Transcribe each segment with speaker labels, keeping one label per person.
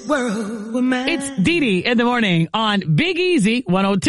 Speaker 1: world with man.
Speaker 2: It's Dee Dee in the morning on Big Easy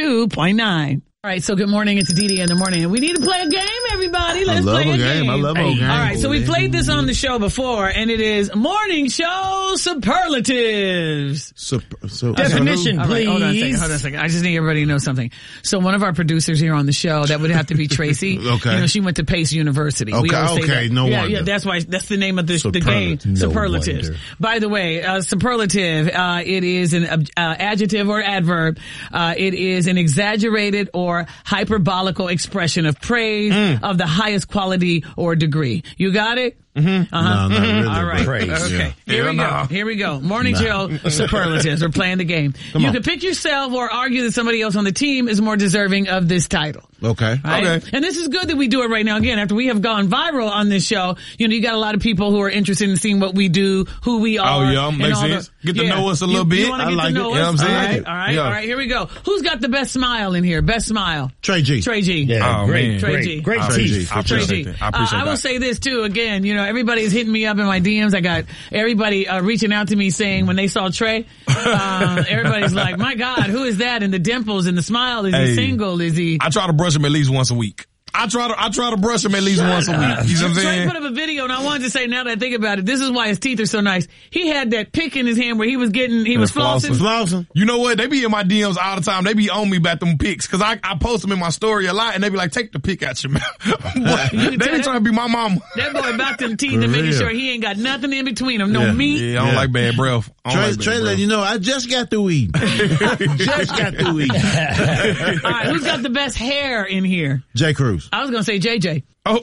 Speaker 2: 102.9. All right, so good morning. It's Dee Dee in the morning. And we need to play a game, everybody. Let's play a game.
Speaker 3: I love a game.
Speaker 2: All right, so we played this on the show before, and it is Morning Show Superlatives.
Speaker 4: Definition,
Speaker 2: All right,
Speaker 4: please.
Speaker 2: hold on a second. I just need everybody to know something. So one of our producers here on the show, that would have to be Tracy.
Speaker 3: Okay.
Speaker 2: You know, she went to Pace University.
Speaker 3: Okay,
Speaker 2: We always say
Speaker 3: okay,
Speaker 2: that.
Speaker 3: no
Speaker 2: yeah,
Speaker 3: wonder.
Speaker 2: Yeah, that's the name of the game.
Speaker 4: No
Speaker 2: Superlatives.
Speaker 4: wonder.
Speaker 2: By the way, superlative, it is an adjective or adverb. It is an exaggerated or hyperbolical expression of praise of the highest quality or degree. You got it?
Speaker 3: Mm-hmm. No, not really.
Speaker 2: All right.
Speaker 4: Praise.
Speaker 2: Okay. Here we go. Morning show superlatives. We're playing the game. You can pick yourself or argue that somebody else on the team is more deserving of this title.
Speaker 3: Okay.
Speaker 2: Right?
Speaker 3: Okay.
Speaker 2: And this is good that we do it right now. Again, after we have gone viral on this show, you know, you got a lot of people who are interested in seeing what we do, who we are.
Speaker 5: Oh, yeah, makes sense. Get to know us a little bit.
Speaker 2: You want to
Speaker 5: I
Speaker 2: get
Speaker 5: like
Speaker 2: to know
Speaker 5: it. You know
Speaker 2: us?
Speaker 5: what I'm saying?
Speaker 2: All right,
Speaker 5: Yeah.
Speaker 2: all right, here we go. Who's got the best smile in here? Best smile.
Speaker 3: Trey G.
Speaker 2: Trey G.
Speaker 4: Yeah,
Speaker 5: Oh,
Speaker 4: great,
Speaker 5: man.
Speaker 2: Trey G.
Speaker 4: great
Speaker 5: I
Speaker 4: teeth.
Speaker 5: appreciate that. I appreciate
Speaker 2: I will
Speaker 5: that.
Speaker 2: say this too. Again, you know, everybody's hitting me up in my DMs. I got everybody reaching out to me saying when they saw Trey, everybody's like, "My God, who is that?" And the dimples and the smile. Is he
Speaker 5: Hey.
Speaker 2: single? Is he?
Speaker 5: I try to brush him at least once a week. I try to brush him at least once a week. You know what I'm
Speaker 2: Trey
Speaker 5: saying?
Speaker 2: put up a video, and I wanted to say, now that I think about it, this is why his teeth are so nice. He had that pick in his hand where he was flossing.
Speaker 3: Flossing.
Speaker 5: You know what? They be in my DMs all the time. They be on me about them pics. Cause I post them in my story a lot and they be like, take the pic out your mouth. They be trying to be my mama.
Speaker 2: That boy back them teeth and making
Speaker 3: real.
Speaker 2: sure he ain't got nothing in between them. No meat.
Speaker 5: Yeah, I don't like bad breath.
Speaker 3: Trey let you know, I just got through eating. Just got through eating.
Speaker 2: All right, who's got the best hair in here?
Speaker 3: J. Cruz.
Speaker 2: I was gonna say JJ.
Speaker 5: Oh,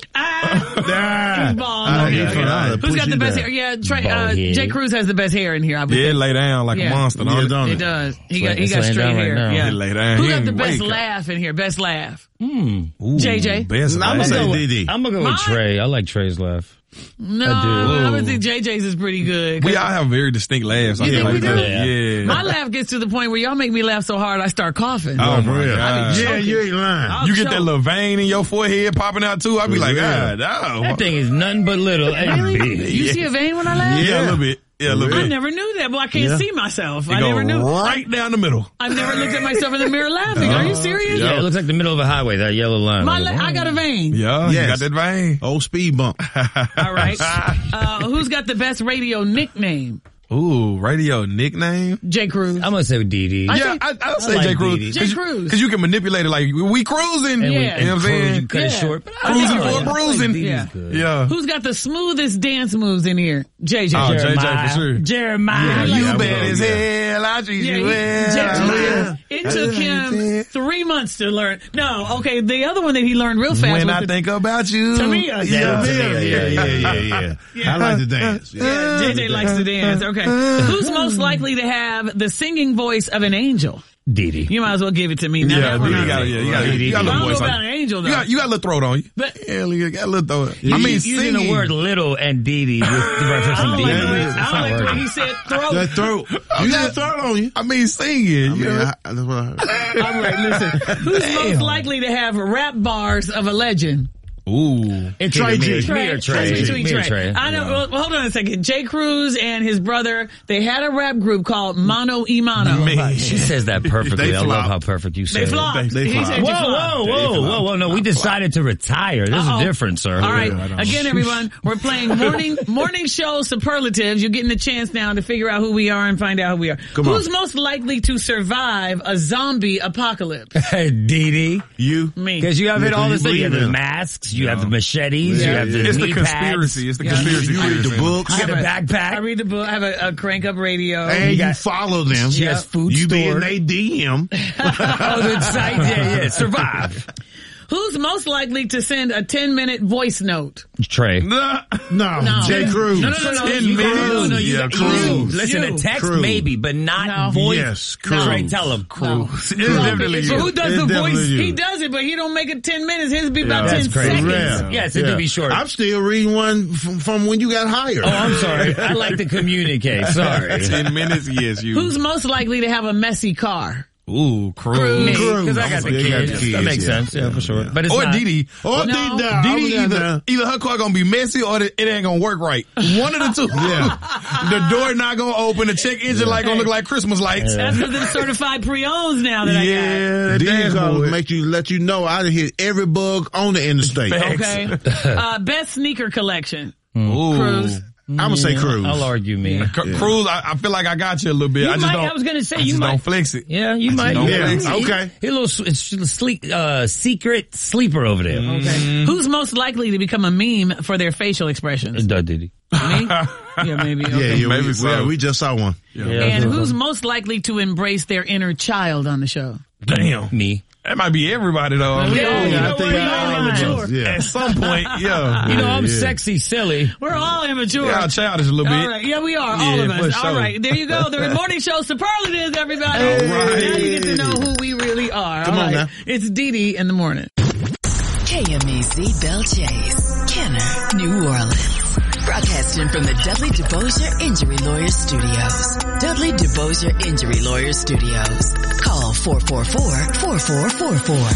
Speaker 2: He's bald.
Speaker 3: I
Speaker 2: Okay,
Speaker 3: get
Speaker 2: okay.
Speaker 3: it. I'll
Speaker 2: Who's
Speaker 3: push
Speaker 2: got the
Speaker 3: you
Speaker 2: best
Speaker 3: down.
Speaker 2: hair? Yeah,
Speaker 4: Bald-headed.
Speaker 2: Jay Cruz has the best hair in here. I would
Speaker 5: yeah,
Speaker 2: think.
Speaker 5: lay down like
Speaker 2: Yeah.
Speaker 5: a monster.
Speaker 3: Yeah,
Speaker 5: Don't it?
Speaker 3: don't
Speaker 2: It
Speaker 3: it?
Speaker 2: does. He
Speaker 4: It's
Speaker 2: got
Speaker 4: laying
Speaker 2: straight
Speaker 4: down
Speaker 2: hair.
Speaker 4: right now.
Speaker 2: Yeah.
Speaker 5: He lay down.
Speaker 2: Who
Speaker 5: He
Speaker 2: got the
Speaker 5: ain't
Speaker 2: best
Speaker 5: wake up.
Speaker 2: laugh in here? Best laugh.
Speaker 5: Ooh,
Speaker 2: JJ?
Speaker 5: Best
Speaker 3: I'm
Speaker 5: laugh.
Speaker 3: gonna say Didi.
Speaker 4: I'm gonna go with Trey. I like Trey's laugh.
Speaker 2: No,
Speaker 4: I do.
Speaker 2: I would think JJ's is pretty good.
Speaker 5: We all have very distinct laughs. I
Speaker 2: You
Speaker 5: feel
Speaker 2: think
Speaker 5: like
Speaker 2: we
Speaker 5: that.
Speaker 2: do?
Speaker 5: Yeah.
Speaker 2: My laugh gets to the point where y'all make me laugh so hard I start coughing.
Speaker 5: Oh,
Speaker 3: For
Speaker 5: my
Speaker 3: real.
Speaker 5: God.
Speaker 3: Yeah, you ain't lying.
Speaker 5: You get that little vein in your forehead popping out too. I be like,
Speaker 3: Yeah.
Speaker 5: God,
Speaker 4: That thing is nothing but little and
Speaker 2: Really?
Speaker 4: big.
Speaker 2: You see a vein when I laugh?
Speaker 5: Yeah, a little bit. Yeah, a little
Speaker 2: I
Speaker 5: bit.
Speaker 2: never knew that, but I can't
Speaker 3: Yeah.
Speaker 2: see myself.
Speaker 5: It
Speaker 2: I
Speaker 5: go
Speaker 2: never knew.
Speaker 5: right down the middle.
Speaker 2: I've never looked at myself in the mirror laughing. Are you serious?
Speaker 4: Yeah, it looks like the middle of a highway, that yellow line.
Speaker 2: I got a vein.
Speaker 5: Yeah,
Speaker 3: Yes.
Speaker 5: you got that vein.
Speaker 3: Old speed bump.
Speaker 2: All right. Who's got the best radio nickname?
Speaker 5: Ooh, radio nickname?
Speaker 2: Jay Cruz.
Speaker 4: I'm gonna say with Didi.
Speaker 5: Yeah, I'll say
Speaker 4: like
Speaker 5: Jay Cruz.
Speaker 4: Didi.
Speaker 2: Jay Cruz.
Speaker 5: Because you can manipulate it like, we cruising.
Speaker 4: And
Speaker 2: Yeah.
Speaker 4: we,
Speaker 5: You know what I'm saying?
Speaker 4: you cut it
Speaker 2: Yeah.
Speaker 4: short. But
Speaker 5: Cruising
Speaker 4: I
Speaker 5: for
Speaker 4: like
Speaker 5: bruising.
Speaker 4: Didi's
Speaker 2: Yeah.
Speaker 4: good.
Speaker 5: Yeah.
Speaker 2: Who's got the smoothest dance moves in here? JJ.
Speaker 5: Oh, JJ
Speaker 4: Jeremiah.
Speaker 5: for sure.
Speaker 4: Jeremiah.
Speaker 5: You
Speaker 3: Yeah,
Speaker 5: bad as
Speaker 3: yeah.
Speaker 5: hell. I treat
Speaker 2: Yeah,
Speaker 5: you well.
Speaker 2: it took him 3 months to learn. No, okay, the other one that he learned real fast
Speaker 5: When
Speaker 2: was
Speaker 5: I think about you.
Speaker 2: Tamia.
Speaker 3: Yeah,
Speaker 4: Yeah.
Speaker 3: I like to dance.
Speaker 2: Yeah, JJ likes to dance. Okay. Who's most likely to have the singing voice of an angel?
Speaker 4: Didi.
Speaker 2: You might as well give it to me. Now
Speaker 5: Yeah,
Speaker 2: that one
Speaker 5: you
Speaker 2: I
Speaker 5: got
Speaker 2: think.
Speaker 5: you got a
Speaker 2: I
Speaker 5: little
Speaker 2: don't know
Speaker 5: voice.
Speaker 2: about
Speaker 5: Like,
Speaker 2: an angel though.
Speaker 5: you got a little throat on you.
Speaker 2: But-
Speaker 5: Yeah, you got a little throat. I mean,
Speaker 4: Using
Speaker 5: singing.
Speaker 4: the word little and Didi with
Speaker 2: I
Speaker 4: referencing
Speaker 2: don't
Speaker 4: Didi.
Speaker 2: like the way,
Speaker 4: It's
Speaker 2: I don't
Speaker 4: not
Speaker 2: like the way
Speaker 4: working.
Speaker 2: he said throat.
Speaker 3: That throat. You got a throat on you.
Speaker 5: I mean, singing.
Speaker 3: I mean,
Speaker 5: you know?
Speaker 3: that's what I heard.
Speaker 2: All right, listen. Who's most likely to have rap bars of a legend?
Speaker 5: Ooh.
Speaker 4: It's
Speaker 3: Trey
Speaker 4: either
Speaker 3: G.
Speaker 4: me or Trey.
Speaker 2: Between
Speaker 4: Me or
Speaker 2: Trey.
Speaker 4: Trey.
Speaker 2: I know. Well, hold on a second. Jay Cruz and his brother, they had a rap group called Mono E Mono.
Speaker 5: Man.
Speaker 4: She says that perfectly.
Speaker 3: They
Speaker 4: I love
Speaker 3: flop.
Speaker 4: how perfect you say
Speaker 2: They
Speaker 4: it.
Speaker 2: flopped.
Speaker 3: They
Speaker 2: He
Speaker 3: flopped.
Speaker 2: said you
Speaker 4: Whoa,
Speaker 2: flopped.
Speaker 4: whoa. No, we decided to retire. There's
Speaker 2: Uh-oh.
Speaker 4: a difference, sir.
Speaker 2: All right. Again, everyone, we're playing morning show superlatives. You're getting a chance now to figure out who we are and find out who we are.
Speaker 3: Come on.
Speaker 2: Who's most likely to survive a zombie apocalypse?
Speaker 4: Didi.
Speaker 3: You?
Speaker 2: Me.
Speaker 4: Because you have it
Speaker 3: Yeah,
Speaker 4: all
Speaker 3: you
Speaker 4: the stuff. You have
Speaker 3: believe
Speaker 4: the
Speaker 3: in it.
Speaker 4: masks, you have the machetes, you have the
Speaker 5: It's the
Speaker 4: knee
Speaker 5: conspiracy.
Speaker 4: pads.
Speaker 5: It's the conspiracy.
Speaker 3: You read the
Speaker 5: theory.
Speaker 3: books.
Speaker 4: I have a
Speaker 2: I
Speaker 4: backpack.
Speaker 2: read the book. I have a crank up radio.
Speaker 3: And you
Speaker 4: got-
Speaker 3: follow them.
Speaker 4: She has food
Speaker 3: You be in
Speaker 4: store.
Speaker 3: they DM.
Speaker 4: Oh, the site. Yeah. Survive.
Speaker 2: Who's most likely to send a 10-minute voice note?
Speaker 4: Trey.
Speaker 3: No,
Speaker 2: No.
Speaker 3: Jay Cruz.
Speaker 4: No.
Speaker 5: 10 minutes.
Speaker 4: No,
Speaker 3: Yeah, Cruz.
Speaker 4: Listen,
Speaker 2: You.
Speaker 4: a text
Speaker 3: Cruz.
Speaker 4: maybe, but not
Speaker 2: No.
Speaker 4: voice.
Speaker 3: Yes, Cruz.
Speaker 4: Trey, tell him.
Speaker 2: No.
Speaker 5: It's definitely
Speaker 2: So
Speaker 5: you.
Speaker 2: who does
Speaker 3: It's
Speaker 2: the voice?
Speaker 3: definitely you.
Speaker 2: He does it, but he don't make it 10 minutes. His be about
Speaker 4: That's
Speaker 2: 10
Speaker 4: crazy.
Speaker 2: seconds.
Speaker 3: Yeah.
Speaker 4: Yes, it could be short.
Speaker 3: I'm still reading one from when you got hired.
Speaker 4: Oh, I'm sorry. I like to communicate. Sorry.
Speaker 5: 10 minutes, yes, you.
Speaker 2: Who's most likely to have a messy car?
Speaker 5: Ooh, Cruz.
Speaker 2: Me.
Speaker 4: Because I got the
Speaker 3: You got
Speaker 4: kids.
Speaker 3: the
Speaker 4: That makes
Speaker 3: yeah.
Speaker 4: sense. Yeah, for sure.
Speaker 3: Yeah.
Speaker 4: But it's
Speaker 5: Or
Speaker 4: not.
Speaker 5: Didi.
Speaker 3: Or
Speaker 2: No.
Speaker 5: Didi either her car gonna be messy or it ain't gonna work right. One of the two.
Speaker 3: Yeah.
Speaker 5: The door not gonna open. The check engine light gonna look like Christmas lights.
Speaker 2: That's because they're certified pre-owns now that I got.
Speaker 5: Yeah,
Speaker 3: These gonna
Speaker 5: dashboard.
Speaker 3: let you know I done hit every bug on the interstate.
Speaker 5: Facts.
Speaker 2: Okay. Best sneaker collection.
Speaker 5: Ooh.
Speaker 2: Cruz.
Speaker 3: I'm gonna say Cruz.
Speaker 4: I'll argue me.
Speaker 5: Cruz, I feel like I got you a little bit.
Speaker 4: You
Speaker 5: I just
Speaker 4: might-
Speaker 5: don't.
Speaker 4: I was gonna say,
Speaker 5: I
Speaker 4: you
Speaker 5: just
Speaker 4: might-
Speaker 5: don't flex it.
Speaker 4: Yeah, you might.
Speaker 5: don't
Speaker 3: Yeah,
Speaker 5: flex.
Speaker 3: okay.
Speaker 4: He a little sleek, secret sleeper over there.
Speaker 2: Okay. Who's most likely to become a meme for their facial expressions?
Speaker 4: Diddy.
Speaker 2: Me? Yeah, maybe. Okay.
Speaker 3: Yeah,
Speaker 5: Maybe so.
Speaker 3: we just saw one.
Speaker 2: And who's most likely to embrace their inner child on the show?
Speaker 5: Damn.
Speaker 4: Me.
Speaker 5: That might be everybody though.
Speaker 2: Yeah, you know
Speaker 3: I think
Speaker 2: what?
Speaker 3: I
Speaker 2: You're
Speaker 3: all of us.
Speaker 2: immature.
Speaker 3: Yeah.
Speaker 5: At some point, yeah.
Speaker 4: You know, I'm
Speaker 3: yeah.
Speaker 4: sexy, silly.
Speaker 2: We're all immature.
Speaker 5: Yeah, childish a little bit.
Speaker 2: All right. Yeah, we are. All
Speaker 5: Yeah,
Speaker 2: of us.
Speaker 5: for
Speaker 2: All
Speaker 5: sure.
Speaker 2: right. There you go. The morning show superlatives, everybody.
Speaker 3: All right.
Speaker 2: Now you get to know who we really are.
Speaker 3: Come
Speaker 2: All
Speaker 3: on
Speaker 2: right.
Speaker 3: now.
Speaker 2: It's Didi in the morning.
Speaker 1: KMEZ Belle Chase, Kenner, New Orleans. Broadcasting from the Dudley DeBosier Injury Lawyers Studios. Dudley DeBosier Injury Lawyers Studios. Call 444-4444.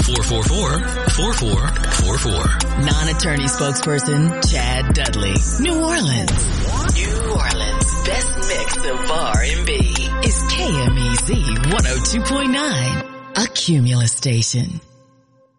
Speaker 6: 444-4444.
Speaker 1: Non-attorney spokesperson Chad Dudley. New Orleans. New Orleans' best mix of R&B is KMEZ 102.9, a Cumulus station.